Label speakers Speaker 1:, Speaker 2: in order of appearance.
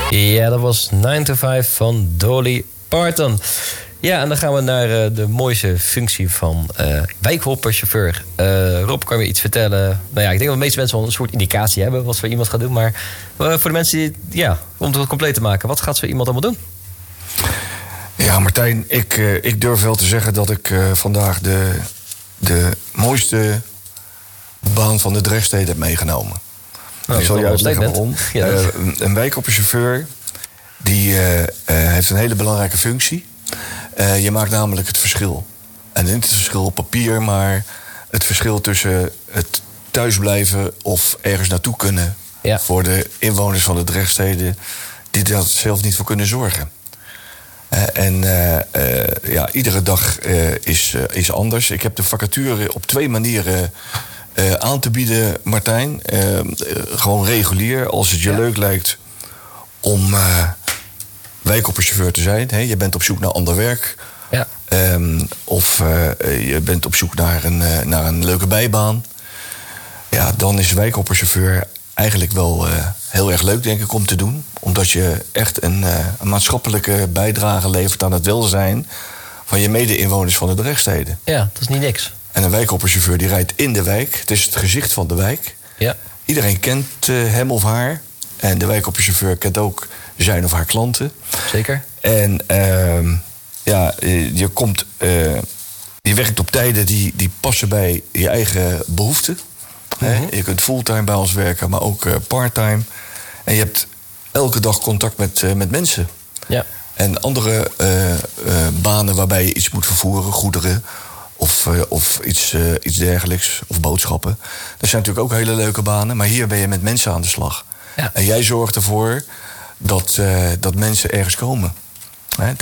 Speaker 1: Ja, dat was 9 to 5 van Dolly Parton. Ja, en dan gaan we naar de mooiste functie van wijkhopperchauffeur. Rob, kan je iets vertellen? Nou ja, ik denk dat de meeste mensen wel een soort indicatie hebben wat voor iemand gaat doen. Maar voor de mensen die, ja, om het compleet te maken, wat gaat zo iemand allemaal doen?
Speaker 2: Ja, Martijn, ik durf wel te zeggen dat ik vandaag de mooiste baan van de Drechtstede heb meegenomen.
Speaker 1: Nou,
Speaker 2: ik zal je uitleggen waarom.
Speaker 1: Ja,
Speaker 2: een wijkhopperchauffeur die heeft een hele belangrijke functie. Je maakt namelijk het verschil. En niet het verschil op papier, maar het verschil tussen het thuisblijven of ergens naartoe kunnen.
Speaker 1: Ja.
Speaker 2: Voor de inwoners van de Drechtstede die daar zelf niet voor kunnen zorgen. Iedere dag is anders. Ik heb de vacature op 2 manieren aan te bieden, Martijn. Gewoon regulier, als het je leuk lijkt om wijkhopperchauffeur te zijn. Hè? Je bent op zoek naar ander werk.
Speaker 1: Ja.
Speaker 2: Of je bent op zoek naar een leuke bijbaan. Ja, dan is wijkhopperchauffeur eigenlijk wel heel erg leuk, denk ik, om te doen. Omdat je echt een maatschappelijke bijdrage levert aan het welzijn van je mede-inwoners van de Drechtstede.
Speaker 1: Ja, dat is niet niks.
Speaker 2: En een wijkhopperchauffeur die rijdt in de wijk. Het is het gezicht van de wijk. Ja. Iedereen kent hem of haar. En de wijkhopperchauffeur kent ook zijn of haar klanten.
Speaker 1: Zeker.
Speaker 2: En je werkt op tijden die passen bij je eigen behoeften. Mm-hmm. Je kunt fulltime bij ons werken, maar ook parttime. En je hebt elke dag contact met mensen. Ja. En andere banen waarbij je iets moet vervoeren, goederen of iets dergelijks, of boodschappen. Dat zijn natuurlijk ook hele leuke banen, maar hier ben je met mensen aan de slag. Ja. En jij zorgt ervoor dat mensen ergens komen.